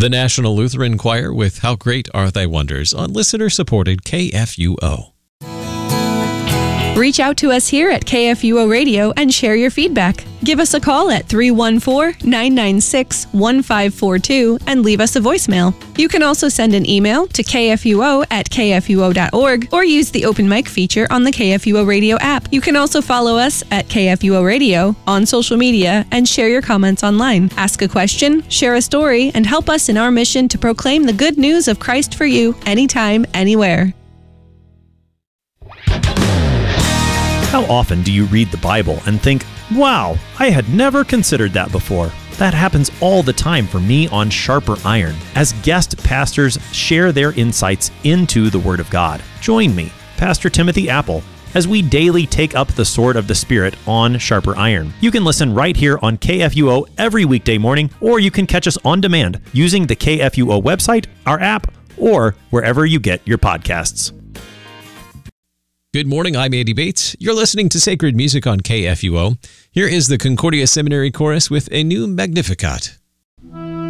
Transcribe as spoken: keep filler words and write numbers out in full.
The National Lutheran Choir with How Great Are Thy Wonders on listener-supported K F U O. Reach out to us here at K F U O Radio and share your feedback. Give us a call at three one four, nine nine six, one five four two and leave us a voicemail. You can also send an email to k f u o at k f u o dot org or use the open mic feature on the K F U O Radio app. You can also follow us at K F U O Radio on social media and share your comments online. Ask a question, share a story, and help us in our mission to proclaim the good news of Christ for you anytime, anywhere. How often do you read the Bible and think, wow, I had never considered that before? That happens all the time for me on Sharper Iron, as guest pastors share their insights into the Word of God. Join me, Pastor Timothy Apple, as we daily take up the sword of the Spirit on Sharper Iron. You can listen right here on K F U O every weekday morning, or you can catch us on demand using the K F U O website, our app, or wherever you get your podcasts. Good morning, I'm Andy Bates. You're listening to Sacred Music on K F U O. Here is the Concordia Seminary Chorus with a new Magnificat.